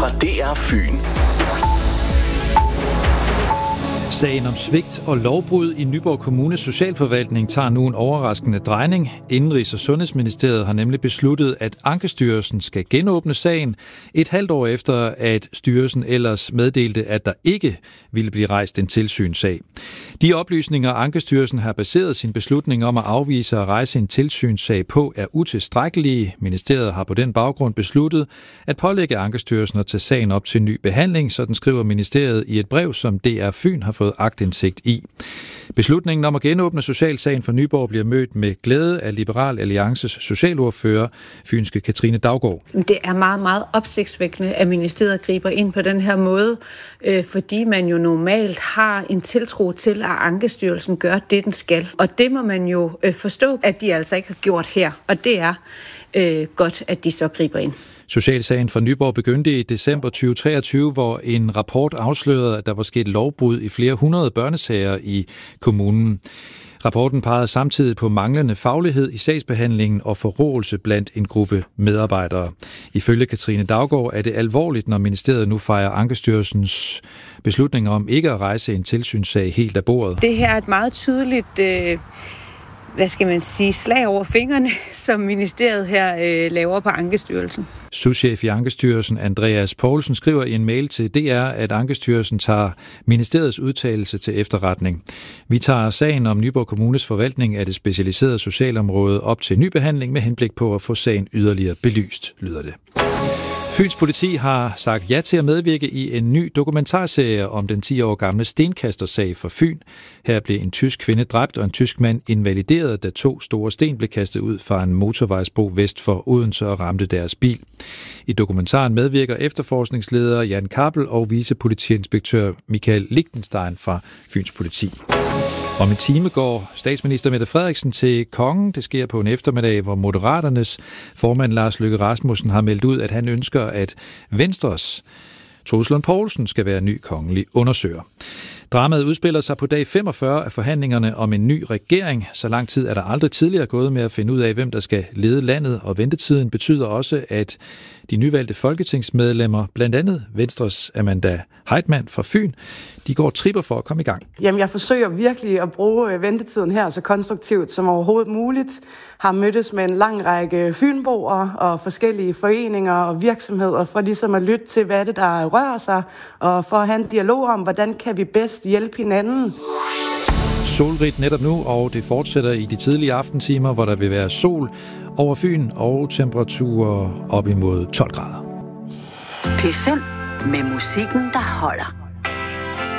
fra DR Fyn. Sagen om svigt og lovbrud i Nyborg Kommunes socialforvaltning tager nu en overraskende drejning. Indenrigs- og Sundhedsministeriet har nemlig besluttet, at Ankestyrelsen skal genåbne sagen et halvt år efter, at styrelsen ellers meddelte, at der ikke ville blive rejst en tilsynssag. De oplysninger, Ankestyrelsen har baseret sin beslutning om at afvise at rejse en tilsynssag på, er utilstrækkelige. Ministeriet har på den baggrund besluttet at pålægge Ankestyrelsen at tage sagen op til ny behandling, så den skriver ministeriet i et brev, som DR Fyn har fået aktindsigt i. Beslutningen om at genåbne socialsagen for Nyborg bliver mødt med glæde af Liberal Alliances socialordfører, fynske Katrine Daugaard. Det er meget, meget opsigtsvækkende, at ministeriet griber ind på den her måde, fordi man jo normalt har en tiltro til, at Ankestyrelsen gør det, den skal. Og det må man jo forstå, at de altså ikke har gjort her. Og det er godt, at de så griber ind. Socialsagen for Nyborg begyndte i december 2023, hvor en rapport afslørede, at der var sket lovbrud i flere hundrede børnesager i kommunen. Rapporten pegede samtidig på manglende faglighed i sagsbehandlingen og forråelse blandt en gruppe medarbejdere. Ifølge Katrine Daugaard er det alvorligt, når ministeriet nu fejrer Ankestyrelsens beslutning om ikke at rejse en tilsynssag helt af bordet. Det her er et meget tydeligt slag over fingrene, som ministeriet her laver på Ankestyrelsen. Souschef i Ankestyrelsen, Andreas Poulsen, skriver i en mail til DR, at Ankestyrelsen tager ministeriets udtalelse til efterretning. Vi tager sagen om Nyborg Kommunes forvaltning af det specialiserede socialområde op til ny behandling med henblik på at få sagen yderligere belyst, lyder det. Fyns politi har sagt ja til at medvirke i en ny dokumentarserie om den 10 år gamle stenkastersag for Fyn. Her blev en tysk kvinde dræbt og en tysk mand invalideret, da 2 store sten blev kastet ud fra en motorvejsbro vest for Odense og ramte deres bil. I dokumentaren medvirker efterforskningsleder Jan Kappel og vicepolitiinspektør Michael Lichtenstein fra Fyns politi. Om en time går statsminister Mette Frederiksen til kongen. Det sker på en eftermiddag, hvor Moderaternes formand Lars Løkke Rasmussen har meldt ud, at han ønsker, at Venstres Troels Lund Poulsen skal være ny kongelig undersøger. Dramaet udspiller sig på dag 45 af forhandlingerne om en ny regering. Så lang tid er der aldrig tidligere gået med at finde ud af, hvem der skal lede landet, og ventetiden betyder også, at de nyvalgte folketingsmedlemmer, blandt andet Venstres Amanda Heitmann fra Fyn, de går tripper for at komme i gang. Jamen, jeg forsøger virkelig at bruge ventetiden her så konstruktivt som overhovedet muligt. Har mødtes med en lang række fynboer og forskellige foreninger og virksomheder for ligesom at lytte til, hvad det der rører sig, og for at have en dialog om, hvordan kan vi bedst hjælpe hinanden. Solrigt netop nu, og det fortsætter i de tidlige aftentimer, hvor der vil være sol over Fyn og temperaturer op imod 12 grader. P5 med musikken, der holder.